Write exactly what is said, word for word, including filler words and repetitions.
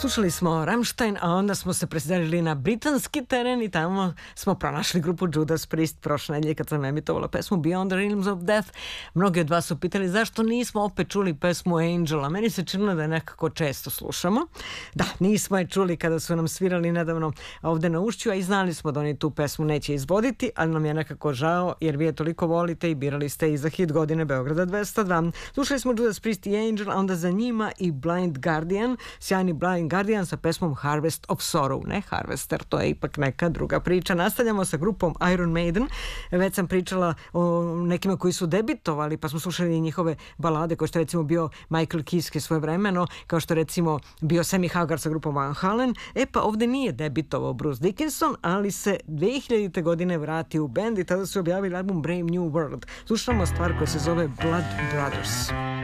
Slušali smo Rammstein, a onda smo se preselili na britanski teren i tamo smo pronašli grupu Judas Priest prošle nedelje kad sam emitovala pesmu Beyond the Realms of Death. Mnogi od vas su pitali zašto nismo opet čuli pesmu Angela. Meni se činilo da je nekako često slušamo. Da, nismo je čuli kada su nam svirali nedavno ovde na Ušću, a i znali smo da oni tu pesmu neće izvoditi, ali nam je nekako žao jer vi je toliko volite i birali ste i za hit godine Beograda dvesta dva. Slušali smo Judas Priest i Angel, a onda za njima i Blind Guardian, sjajni Blind Guardian sa pesmom Harvest of Sorrow, ne Harvester, to je ipak neka druga priča. Nastavljamo sa grupom Iron Maiden. Već sam pričala o nekima koji su debitovali, pa smo slušali njihove balade, kao što je recimo bio Michael Kiske svojevremeno, kao što je recimo bio Sammy Hagar sa grupom Van Halen. E pa ovde nije debitovao Bruce Dickinson, ali se dve hiljadite godine vratio u bend i tada su objavili album Brave New World. Slušamo stvar koja se zove Blood Brothers.